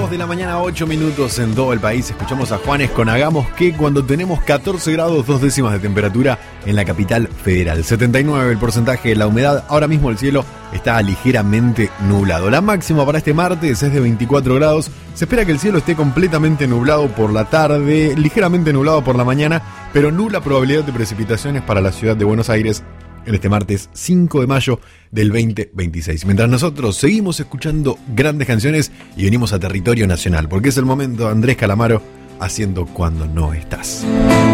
2 de la mañana, 8 minutos en todo el país. Escuchamos a Juanes con Hagamos que cuando tenemos 14 grados 2 décimas de temperatura en la capital federal. 79 el porcentaje de la humedad. Ahora mismo el cielo está ligeramente nublado. La máxima para este martes es de 24 grados. Se espera que el cielo esté completamente nublado por la tarde, ligeramente nublado por la mañana, pero nula probabilidad de precipitaciones para la ciudad de Buenos Aires en este martes 5 de mayo del 2026. Mientras nosotros seguimos escuchando grandes canciones y venimos a territorio nacional, porque es el momento de Andrés Calamaro haciendo Cuando no estás.